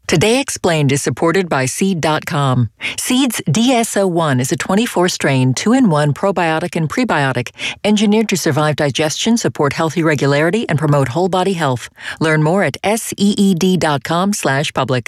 Today Explained is supported by Seed.com. Seed's DSO1 is a 24-strain, 2-in-1 probiotic and prebiotic, engineered to survive digestion, support healthy regularity, and promote whole body health. Learn more at seed.com/public.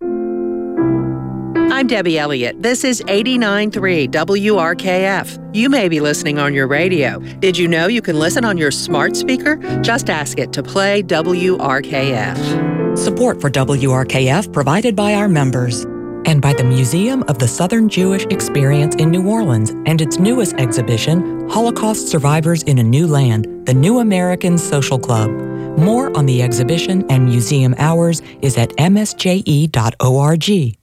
I'm Debbie Elliott. This is 89.3 WRKF. You may be listening on your radio. Did you know you can listen on your smart speaker? Just ask it to play WRKF. Support for WRKF provided by our members and by the Museum of the Southern Jewish Experience in New Orleans and its newest exhibition, Holocaust Survivors in a New Land, the New American Social Club. More on the exhibition and museum hours is at msje.org.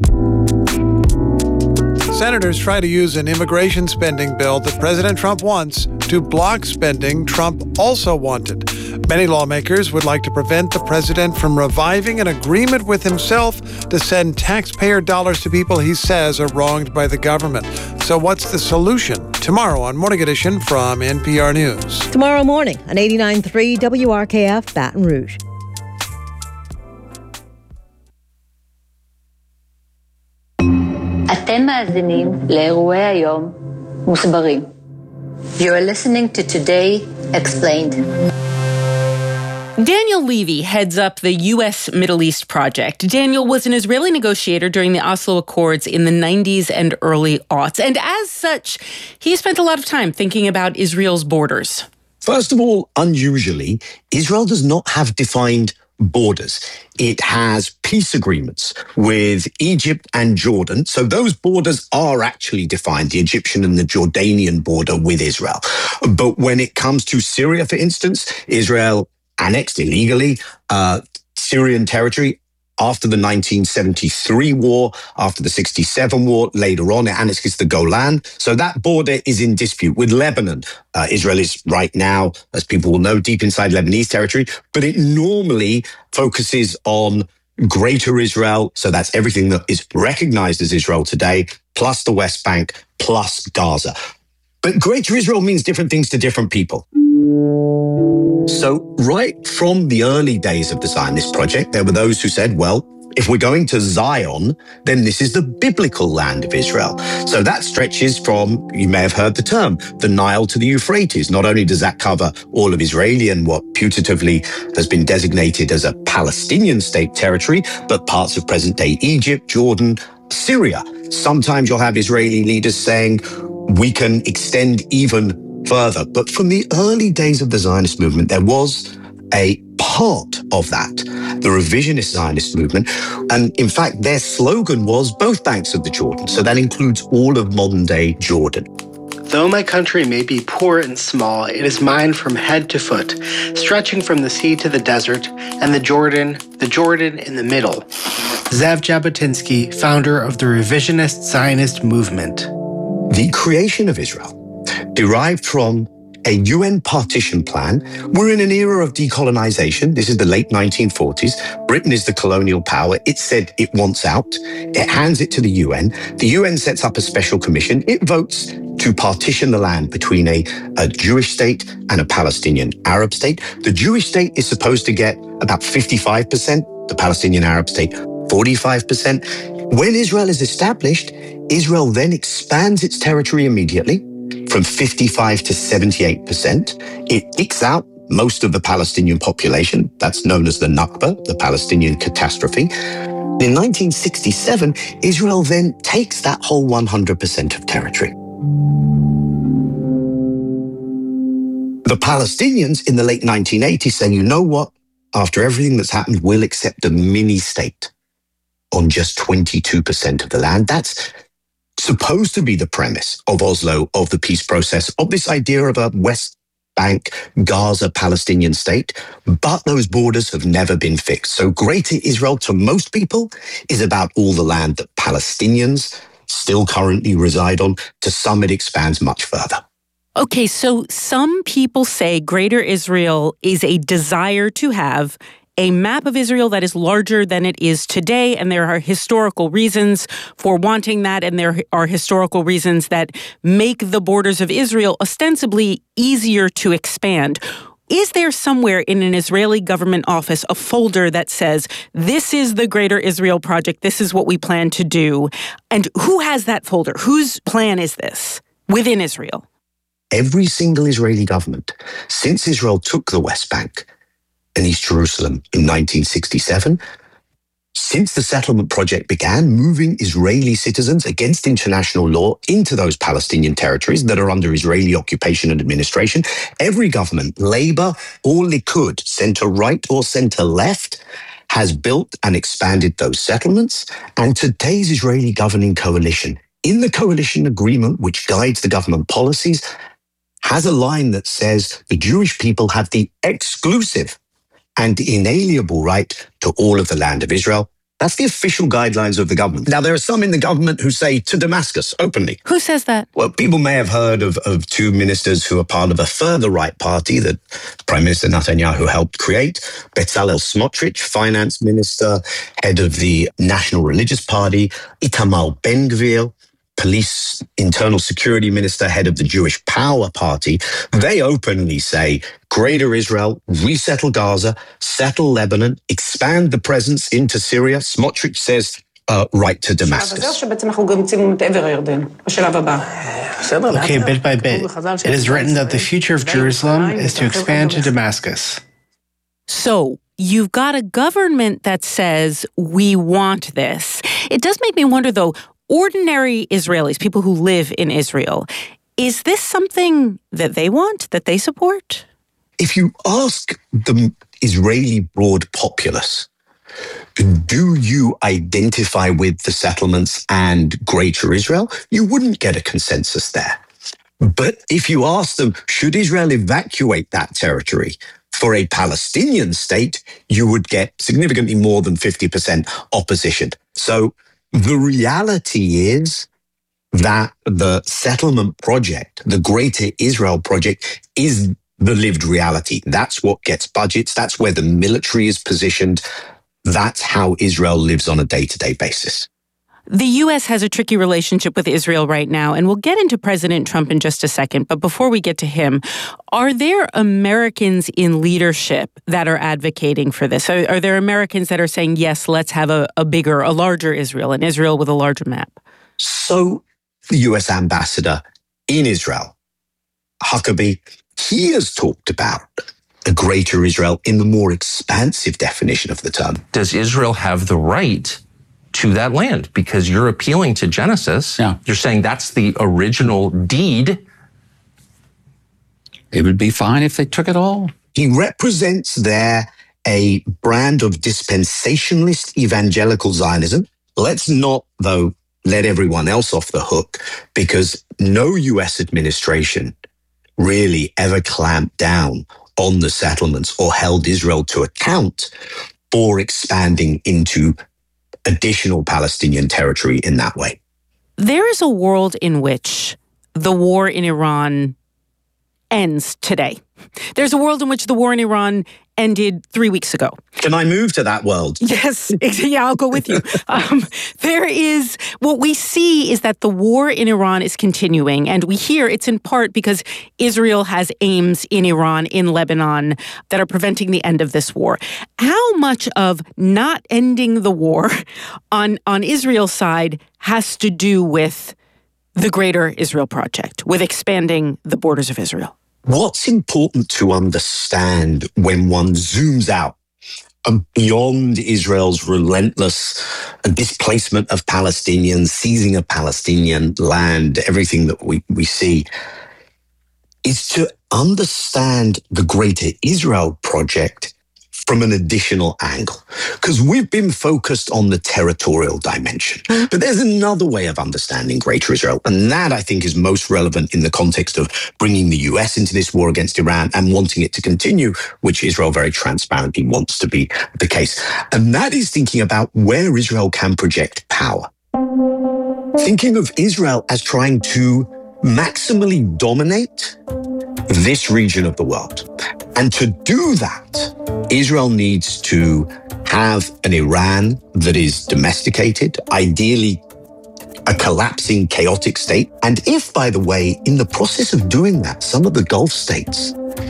Senators try to use an immigration spending bill that President Trump wants to block spending Trump also wanted. Many lawmakers would like to prevent the president from reviving an agreement with himself to send taxpayer dollars to people he says are wronged by the government. So what's the solution? Tomorrow on Morning Edition from NPR News. Tomorrow morning on 89.3 WRKF Baton Rouge. אתם מאזינים לאירועי היום מוסברים. You are listening to Today Explained. Daniel Levy heads up the U.S. Middle East project. Daniel was an Israeli negotiator during the Oslo Accords in the 90s and early aughts. And as such, he spent a lot of time thinking about Israel's borders. First of all, unusually, Israel does not have defined borders. It has peace agreements with Egypt and Jordan. So those borders are actually defined, the Egyptian and the Jordanian border with Israel. But when it comes to Syria, for instance, Israel annexed illegally Syrian territory after the 1973 war, after the 67 war, later on, it annexes the Golan. So that border is in dispute with Lebanon. Israel is right now, as people will know, deep inside Lebanese territory, but it normally focuses on Greater Israel. So that's everything that is recognized as Israel today, plus the West Bank, plus Gaza. But Greater Israel means different things to different people. So right from the early days of the Zionist project, there were those who said, well, if we're going to Zion, then this is the biblical land of Israel. So that stretches from, you may have heard the term, the Nile to the Euphrates. Not only does that cover all of Israeli and what putatively has been designated as a Palestinian state territory, but parts of present-day Egypt, Jordan, Syria. Sometimes you'll have Israeli leaders saying, we can extend even further. But from the early days of the Zionist movement, there was a part of that, the revisionist Zionist movement. And in fact, their slogan was both banks of the Jordan. So that includes all of modern-day Jordan. Though my country may be poor and small, it is mine from head to foot, stretching from the sea to the desert, and the Jordan in the middle. Zev Jabotinsky, founder of the revisionist Zionist movement. The creation of Israel derived from a UN partition plan. We're in an era of decolonization. This is the late 1940s. Britain is the colonial power. It said it wants out. It hands it to the UN. The UN sets up a special commission. It votes to partition the land between a Jewish state and a Palestinian Arab state. The Jewish state is supposed to get about 55%, the Palestinian Arab state 45%. When Israel is established, Israel then expands its territory immediately from 55 to 78%. It kicks out most of the Palestinian population. That's known as the Nakba, the Palestinian catastrophe. In 1967, Israel then takes that whole 100% of territory. The Palestinians in the late 1980s say, you know what? After everything that's happened, we'll accept a mini-state on just 22% of the land. That's supposed to be the premise of Oslo, of the peace process, of this idea of a West Bank, Gaza, Palestinian state. But those borders have never been fixed. So Greater Israel, to most people, is about all the land that Palestinians still currently reside on. To some, it expands much further. Okay, so some people say Greater Israel is a desire to have a map of Israel that is larger than it is today, and there are historical reasons for wanting that, and there are historical reasons that make the borders of Israel ostensibly easier to expand. Is there somewhere in an Israeli government office a folder that says, this is the Greater Israel Project, this is what we plan to do? And who has that folder? Whose plan is this within Israel? Every single Israeli government, since Israel took the West Bank and East Jerusalem in 1967, since the settlement project began, moving Israeli citizens against international law into those Palestinian territories that are under Israeli occupation and administration, every government, Labour or Likud, centre-right or centre-left, has built and expanded those settlements. And today's Israeli governing coalition, in the coalition agreement which guides the government policies, has a line that says the Jewish people have the exclusive and inalienable right to all of the land of Israel. That's the official guidelines of the government. Now, there are some in the government who say to Damascus openly. Who says that? Well, people may have heard of two ministers who are part of a further right party that Prime Minister Netanyahu helped create. Bezalel Smotrich, finance minister, head of the National Religious Party. Itamar Ben-Gvir, police internal security minister, head of the Jewish Power Party. They openly say, Greater Israel, resettle Gaza, settle Lebanon, expand the presence into Syria. Smotrich says, right to Damascus. Okay, bit by bit, it is written that the future of Jerusalem is to expand to Damascus. So, you've got a government that says, we want this. It does make me wonder, though, ordinary Israelis, people who live in Israel, is this something that they want, that they support? If you ask the Israeli broad populace, do you identify with the settlements and Greater Israel? You wouldn't get a consensus there. But if you ask them, should Israel evacuate that territory for a Palestinian state, you would get significantly more than 50% opposition. So the reality is that the settlement project, the Greater Israel Project, is the lived reality. That's what gets budgets. That's where the military is positioned. That's how Israel lives on a day-to-day basis. The U.S. has a tricky relationship with Israel right now, and we'll get into President Trump in just a second. But before we get to him, are there Americans in leadership that are advocating for this? Are there Americans that are saying, yes, let's have a larger Israel, an Israel with a larger map? So the U.S. ambassador in Israel, Huckabee, he has talked about a Greater Israel in the more expansive definition of the term. Does Israel have the right to that land? Because you're appealing to Genesis. Yeah. You're saying that's the original deed. It would be fine if they took it all. He represents there a brand of dispensationalist evangelical Zionism. Let's not, though, let everyone else off the hook, because no U.S. administration really ever clamped down on the settlements or held Israel to account for expanding into additional Palestinian territory in that way. There is a world in which the war in Iran ends today. There's a world in which the war in Iran ended 3 weeks ago. Can I move to that world? Yes. Yeah, I'll go with you. What we see is that the war in Iran is continuing, and we hear it's in part because Israel has aims in Iran, in Lebanon, that are preventing the end of this war. How much of not ending the war on Israel's side has to do with the Greater Israel Project, with expanding the borders of Israel? What's important to understand when one zooms out beyond Israel's relentless displacement of Palestinians, seizing of Palestinian land, everything that we see, is to understand the Greater Israel Project from an additional angle. Because we've been focused on the territorial dimension. But there's another way of understanding Greater Israel. And that, I think, is most relevant in the context of bringing the US into this war against Iran and wanting it to continue, which Israel very transparently wants to be the case. And that is thinking about where Israel can project power. Thinking of Israel as trying to maximally dominate this region of the world. And to do that, Israel needs to have an Iran that is domesticated, ideally a collapsing, chaotic state. And if, by the way, in the process of doing that, some of the Gulf states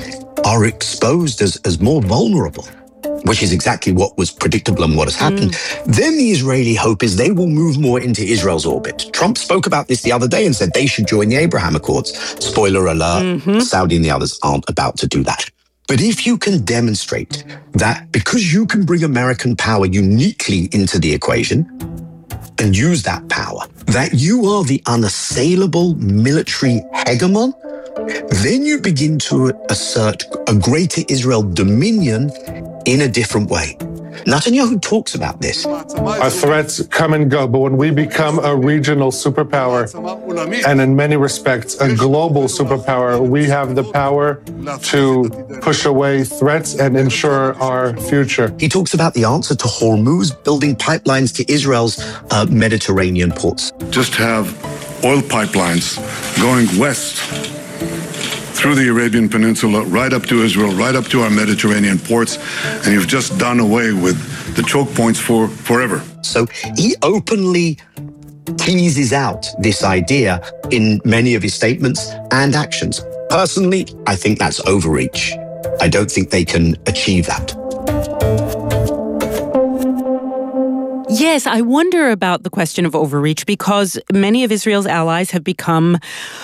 are exposed as more vulnerable, which is exactly what was predictable and what has happened, then the Israeli hope is they will move more into Israel's orbit. Trump spoke about this the other day and said they should join the Abraham Accords. Spoiler alert, Saudi and the others aren't about to do that. But if you can demonstrate that because you can bring American power uniquely into the equation and use that power, that you are the unassailable military hegemon, then you begin to assert a greater Israel dominion in a different way. Netanyahu talks about this. Our threats come and go, but when we become a regional superpower, and in many respects, a global superpower, we have the power to push away threats and ensure our future. He talks about the answer to Hormuz, building pipelines to Israel's Mediterranean ports. Just have oil pipelines going west through the Arabian Peninsula, right up to Israel, right up to our Mediterranean ports, and you've just done away with the choke points for forever. So he openly teases out this idea in many of his statements and actions. Personally, I think that's overreach. I don't think they can achieve that. Yes, I wonder about the question of overreach because many of Israel's allies have become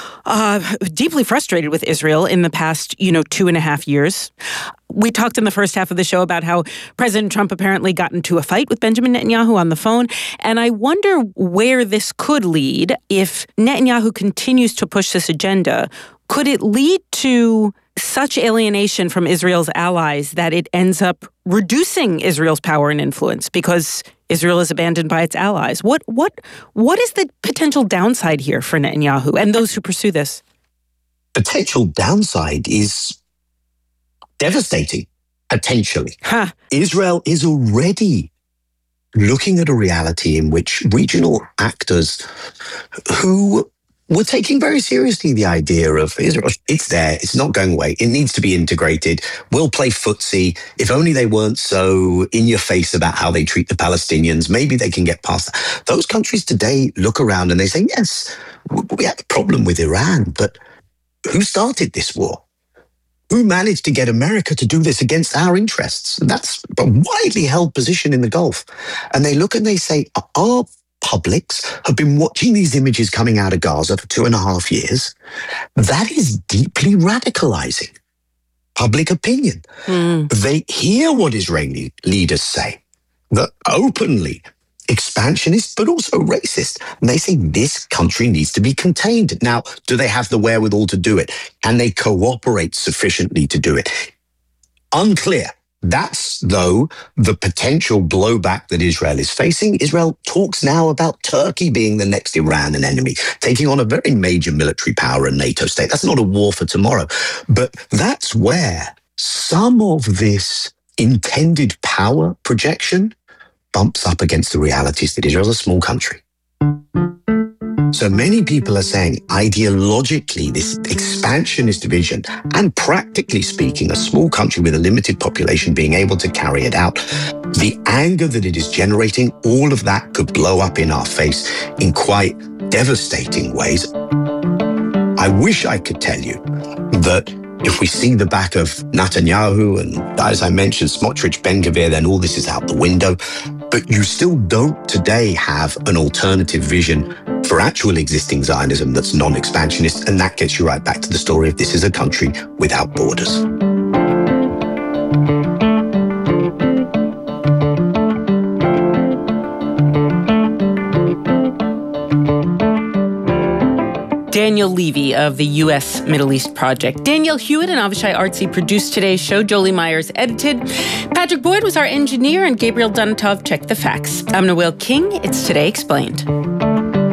deeply frustrated with Israel in the past, 2.5 years. We talked in the first half of the show about how President Trump apparently got into a fight with Benjamin Netanyahu on the phone. And I wonder where this could lead if Netanyahu continues to push this agenda. Could it lead to such alienation from Israel's allies that it ends up reducing Israel's power and influence because Israel is abandoned by its allies? What is the potential downside here for Netanyahu and those who pursue this? Potential downside is devastating, potentially. Israel is already looking at a reality in which regional actors who were taking very seriously the idea of Israel. It's there. It's not going away. It needs to be integrated. We'll play footsie. If only they weren't so in your face about how they treat the Palestinians, maybe they can get past that. Those countries today look around and they say, yes, we have a problem with Iran, but who started this war? Who managed to get America to do this against our interests? That's a widely held position in the Gulf. And they look and they say, our publics have been watching these images coming out of Gaza for 2.5 years. That is deeply radicalizing public opinion. They hear what Israeli leaders say, that openly expansionist, but also racist. And they say this country needs to be contained. Now, do they have the wherewithal to do it? Can they cooperate sufficiently to do it? Unclear. That's, though, the potential blowback that Israel is facing. Israel talks now about Turkey being the next Iran and enemy, taking on a very major military power and NATO state. That's not a war for tomorrow. But that's where some of this intended power projection bumps up against the realities that Israel's a small country. So many people are saying, ideologically, this expansionist vision, and practically speaking, a small country with a limited population being able to carry it out, the anger that it is generating, all of that could blow up in our face in quite devastating ways. I wish I could tell you that if we see the back of Netanyahu and, as I mentioned, Smotrich, Ben-Gvir, then all this is out the window. But you still don't today have an alternative vision for actual existing Zionism that's non-expansionist, and that gets you right back to the story of this is a country without borders. Daniel Levy of the U.S. Middle East Project. Danielle Hewitt and Avishai Artsy produced today's show. Jolie Myers edited. Patrick Boyd was our engineer, and Gabriel Donatov checked the facts. I'm Noel King. It's Today Explained.